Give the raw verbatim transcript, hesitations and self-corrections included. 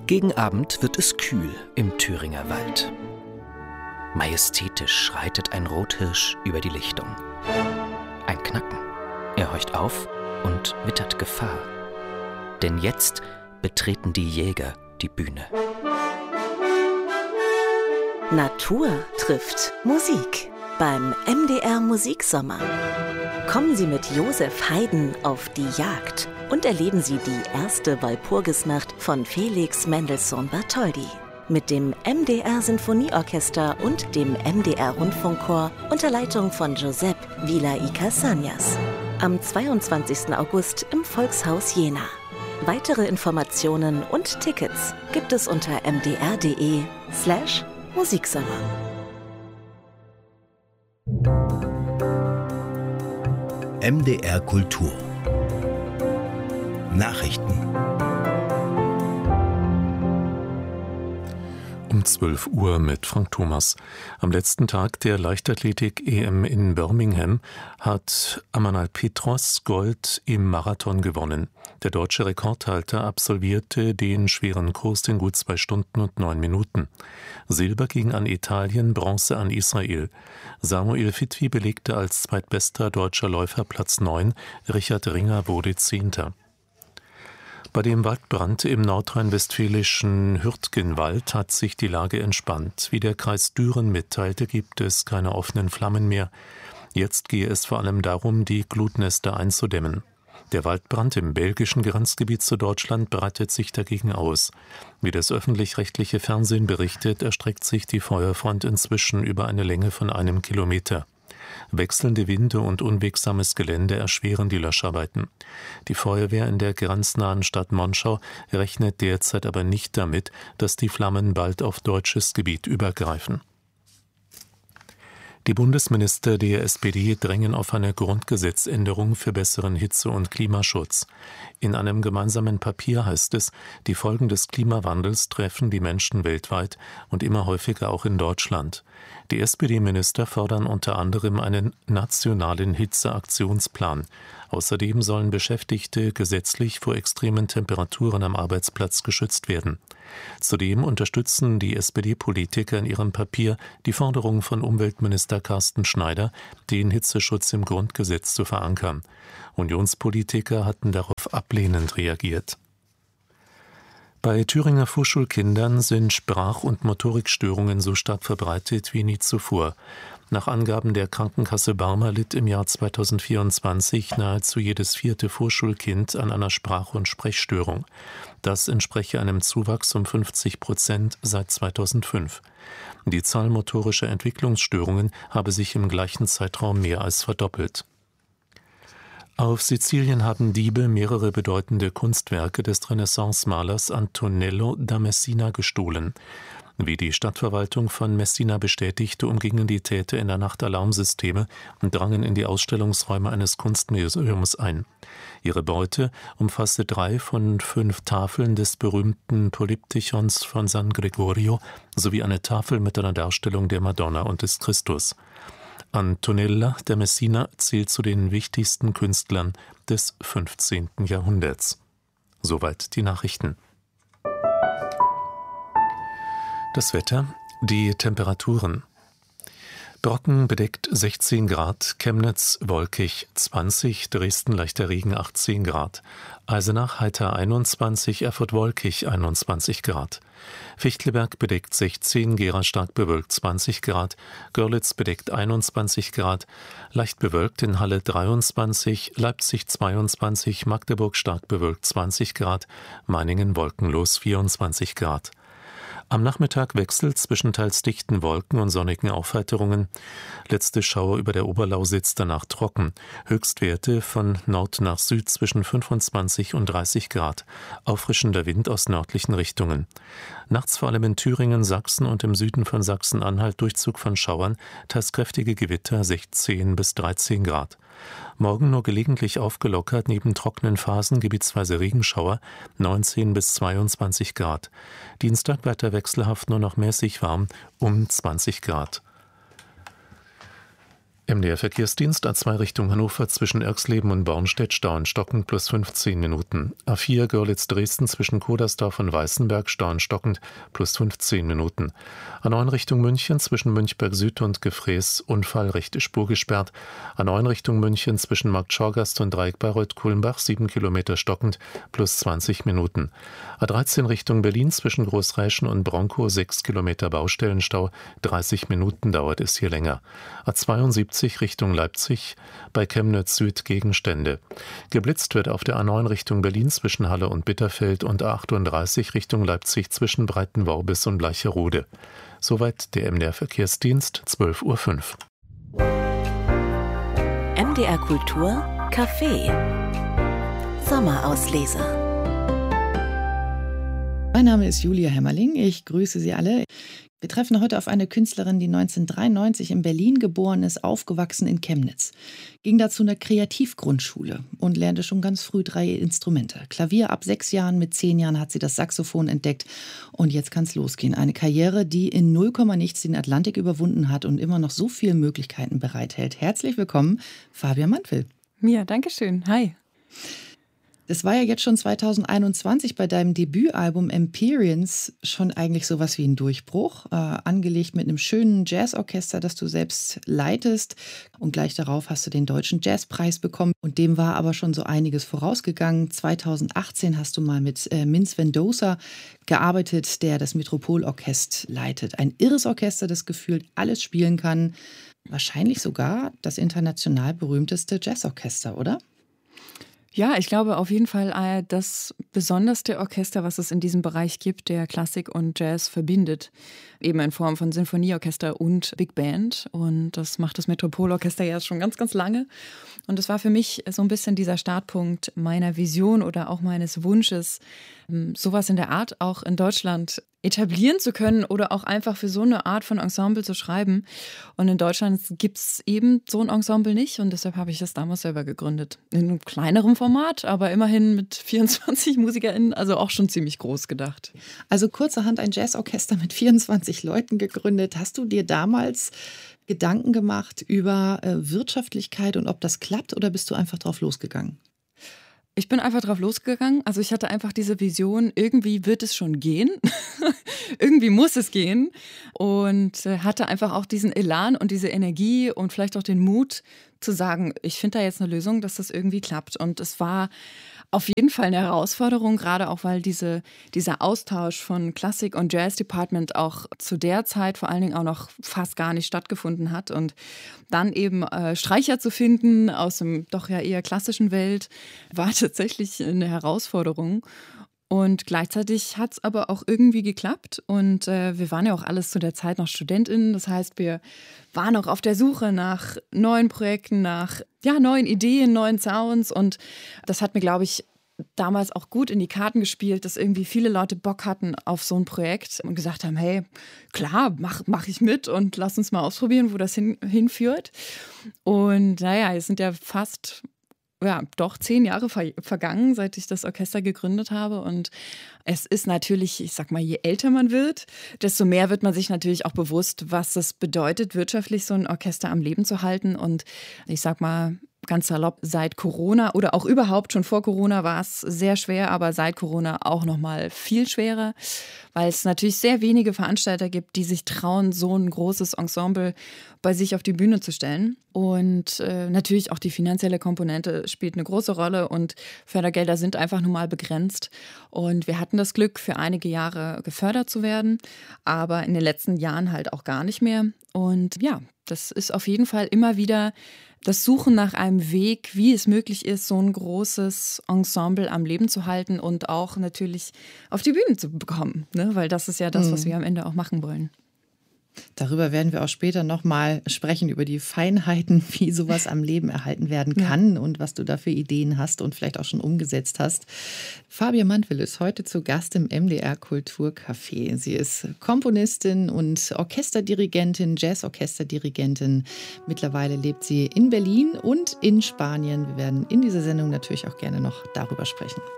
Gegen Abend wird es kühl im Thüringer Wald. Majestätisch schreitet ein Rothirsch über die Lichtung. Ein Knacken. Er horcht auf und wittert Gefahr. Denn jetzt betreten die Jäger die Bühne. Natur trifft Musik beim M D R Musiksommer. Kommen Sie mit Josef Haydn auf die Jagd und erleben Sie die erste Walpurgisnacht von Felix Mendelssohn Bartholdy. Mit dem M D R Sinfonieorchester und dem M D R Rundfunkchor unter Leitung von Giuseppe Villa Cassagnas. Am zweiundzwanzigsten August im Volkshaus Jena. Weitere Informationen und Tickets gibt es unter mdr.de slash Musiksommer. M D R Kultur Nachrichten. Um zwölf Uhr mit Frank Thomas. Am letzten Tag der Leichtathletik-E M in Birmingham hat Amanal Petros Gold im Marathon gewonnen. Der deutsche Rekordhalter absolvierte den schweren Kurs in gut zwei Stunden und neun Minuten. Silber ging an Italien, Bronze an Israel. Samuel Fitwi belegte als zweitbester deutscher Läufer Platz neun, Richard Ringer wurde Zehnter. Bei dem Waldbrand im nordrhein-westfälischen Hürtgenwald hat sich die Lage entspannt. Wie der Kreis Düren mitteilte, gibt es keine offenen Flammen mehr. Jetzt gehe es vor allem darum, die Glutnester einzudämmen. Der Waldbrand im belgischen Grenzgebiet zu Deutschland breitet sich dagegen aus. Wie das öffentlich-rechtliche Fernsehen berichtet, erstreckt sich die Feuerfront inzwischen über eine Länge von einem Kilometer. Wechselnde Winde und unwegsames Gelände erschweren die Löscharbeiten. Die Feuerwehr in der grenznahen Stadt Monschau rechnet derzeit aber nicht damit, dass die Flammen bald auf deutsches Gebiet übergreifen. Die Bundesminister der S P D drängen auf eine Grundgesetzänderung für besseren Hitze- und Klimaschutz. In einem gemeinsamen Papier heißt es, die Folgen des Klimawandels treffen die Menschen weltweit und immer häufiger auch in Deutschland. Die S P D-Minister fordern unter anderem einen nationalen Hitzeaktionsplan. Außerdem sollen Beschäftigte gesetzlich vor extremen Temperaturen am Arbeitsplatz geschützt werden. Zudem unterstützen die S P D-Politiker in ihrem Papier die Forderung von Umweltminister Carsten Schneider, den Hitzeschutz im Grundgesetz zu verankern. Unionspolitiker hatten darauf ablehnend reagiert. Bei Thüringer Vorschulkindern sind Sprach- und Motorikstörungen so stark verbreitet wie nie zuvor. Nach Angaben der Krankenkasse Barmer litt im Jahr zweitausendvierundzwanzig nahezu jedes vierte Vorschulkind an einer Sprach- und Sprechstörung. Das entspreche einem Zuwachs um fünfzig Prozent seit zweitausendfünf. Die Zahl motorischer Entwicklungsstörungen habe sich im gleichen Zeitraum mehr als verdoppelt. Auf Sizilien haben Diebe mehrere bedeutende Kunstwerke des Renaissance-Malers Antonello da Messina gestohlen. Wie die Stadtverwaltung von Messina bestätigte, umgingen die Täter in der Nacht Alarmsysteme und drangen in die Ausstellungsräume eines Kunstmuseums ein. Ihre Beute umfasste drei von fünf Tafeln des berühmten Polyptychons von San Gregorio sowie eine Tafel mit einer Darstellung der Madonna und des Christus. Antonella da Messina zählt zu den wichtigsten Künstlern des fünfzehnten Jahrhunderts. Soweit die Nachrichten. Das Wetter, die Temperaturen. Brocken bedeckt sechzehn Grad, Chemnitz wolkig zwanzig, Dresden leichter Regen achtzehn Grad, Eisenach heiter einundzwanzig, Erfurt wolkig einundzwanzig Grad, Fichtelberg bedeckt sechzehn, Gera stark bewölkt zwanzig Grad, Görlitz bedeckt einundzwanzig Grad, leicht bewölkt in Halle dreiundzwanzig, Leipzig zweiundzwanzig, Magdeburg stark bewölkt zwanzig Grad, Meiningen wolkenlos vierundzwanzig Grad. Am Nachmittag wechselt zwischen teils dichten Wolken und sonnigen Aufheiterungen. Letzte Schauer über der Oberlausitz, danach trocken. Höchstwerte von Nord nach Süd zwischen fünfundzwanzig und dreißig Grad. Auffrischender Wind aus nördlichen Richtungen. Nachts vor allem in Thüringen, Sachsen und im Süden von Sachsen-Anhalt Durchzug von Schauern, teils kräftige Gewitter sechzehn bis dreizehn Grad. Morgen nur gelegentlich aufgelockert, neben trockenen Phasen gebietsweise Regenschauer, neunzehn bis zweiundzwanzig Grad. Dienstag weiter wechselhaft nur noch mäßig warm, um zwanzig Grad. M D R-Verkehrsdienst A zwei Richtung Hannover zwischen Erxleben und Bornstedt Stau in Stockend plus fünfzehn Minuten. A vier Görlitz-Dresden zwischen Kodersdorf und Weißenberg Stau in Stockend plus fünfzehn Minuten. A neun Richtung München zwischen Münchberg Süd und Gefrees Unfall, rechte Spur gesperrt. A neun Richtung München zwischen Markt Schorgast und Dreieck Bayreuth-Kulmbach sieben Kilometer stockend plus zwanzig Minuten. A dreizehn Richtung Berlin zwischen Großreischen und Bronkow sechs Kilometer Baustellenstau, dreißig Minuten dauert es hier länger. A zweiundsiebzig Richtung Leipzig, bei Chemnitz Süd Gegenstände. Geblitzt wird auf der A neun Richtung Berlin zwischen Halle und Bitterfeld und A achtunddreißig Richtung Leipzig zwischen Breitenworbis und Bleicherode. Soweit der M D R-Verkehrsdienst, zwölf Uhr fünf. M D R Kultur Café Sommerauslese. Mein Name ist Julia Hemmerling, ich grüße Sie alle. Wir treffen heute auf eine Künstlerin, die neunzehnhundertdreiundneunzig in Berlin geboren ist, aufgewachsen in Chemnitz. Ging da zu einer Kreativgrundschule und lernte schon ganz früh drei Instrumente. Klavier ab sechs Jahren, mit zehn Jahren hat sie das Saxophon entdeckt und jetzt kann es losgehen. Eine Karriere, die in null Komma nichts den Atlantik überwunden hat und immer noch so viele Möglichkeiten bereithält. Herzlich willkommen, Fabia Mantwil. Ja, danke schön. Hi. Das war ja jetzt schon zweitausendeinundzwanzig bei deinem Debütalbum Empyreans schon eigentlich sowas wie ein Durchbruch, äh, angelegt mit einem schönen Jazzorchester, das du selbst leitest. Und gleich darauf hast du den Deutschen Jazzpreis bekommen. Und dem war aber schon so einiges vorausgegangen. zweitausendachtzehn hast du mal mit äh, Mins Vendosa gearbeitet, der das Metropolorchester leitet. Ein irres Orchester, das gefühlt alles spielen kann. Wahrscheinlich sogar das international berühmteste Jazzorchester, oder? Ja, ich glaube auf jeden Fall das besonderste Orchester, was es in diesem Bereich gibt, der Klassik und Jazz verbindet. Eben in Form von Sinfonieorchester und Big Band. Und das macht das Metropolorchester ja schon ganz, ganz lange. Und das war für mich so ein bisschen dieser Startpunkt meiner Vision oder auch meines Wunsches, sowas in der Art auch in Deutschland etablieren zu können oder auch einfach für so eine Art von Ensemble zu schreiben. Und in Deutschland gibt es eben so ein Ensemble nicht und deshalb habe ich das damals selber gegründet. In einem kleineren Format, aber immerhin mit vierundzwanzig MusikerInnen, also auch schon ziemlich groß gedacht. Also kurzerhand ein Jazzorchester mit vierundzwanzig Leuten gegründet. Hast du dir damals Gedanken gemacht über äh, Wirtschaftlichkeit und ob das klappt oder bist du einfach drauf losgegangen? Ich bin einfach drauf losgegangen. Also ich hatte einfach diese Vision, irgendwie wird es schon gehen. Irgendwie muss es gehen. Und hatte einfach auch diesen Elan und diese Energie und vielleicht auch den Mut zu sagen, ich finde da jetzt eine Lösung, dass das irgendwie klappt. Und es war auf jeden Fall eine Herausforderung, gerade auch, weil diese, dieser Austausch von Klassik- und Jazz-Department auch zu der Zeit vor allen Dingen auch noch fast gar nicht stattgefunden hat. Und dann eben äh, Streicher zu finden aus dem doch ja eher klassischen Welt, war tatsächlich eine Herausforderung. Und gleichzeitig hat es aber auch irgendwie geklappt. Und äh, wir waren ja auch alles zu der Zeit noch StudentInnen. Das heißt, wir waren auch auf der Suche nach neuen Projekten, nach ja, neuen Ideen, neuen Sounds. Und das hat mir, glaube ich, damals auch gut in die Karten gespielt, dass irgendwie viele Leute Bock hatten auf so ein Projekt und gesagt haben, hey, klar, mach, mach ich mit und lass uns mal ausprobieren, wo das hin, hinführt. Und naja, es sind ja fast... ja, doch zehn Jahre ver- vergangen, seit ich das Orchester gegründet habe. Und es ist natürlich, ich sag mal, je älter man wird, desto mehr wird man sich natürlich auch bewusst, was es bedeutet, wirtschaftlich so ein Orchester am Leben zu halten. Und ich sag mal, ganz salopp, seit Corona oder auch überhaupt schon vor Corona war es sehr schwer, aber seit Corona auch noch mal viel schwerer, weil es natürlich sehr wenige Veranstalter gibt, die sich trauen, so ein großes Ensemble bei sich auf die Bühne zu stellen. Und äh, natürlich auch die finanzielle Komponente spielt eine große Rolle und Fördergelder sind einfach nun mal begrenzt. Und wir hatten das Glück, für einige Jahre gefördert zu werden, aber in den letzten Jahren halt auch gar nicht mehr. Und ja, das ist auf jeden Fall immer wieder das Suchen nach einem Weg, wie es möglich ist, so ein großes Ensemble am Leben zu halten und auch natürlich auf die Bühne zu bekommen, ne? Weil das ist ja das, was wir am Ende auch machen wollen. Darüber werden wir auch später nochmal sprechen, über die Feinheiten, wie sowas am Leben erhalten werden kann ja. Und was du da für Ideen hast und vielleicht auch schon umgesetzt hast. Fabia Mantwil ist heute zu Gast im M D R Kulturcafé. Sie ist Komponistin und Orchesterdirigentin, Jazzorchesterdirigentin. Mittlerweile lebt sie in Berlin und in Spanien. Wir werden in dieser Sendung natürlich auch gerne noch darüber sprechen.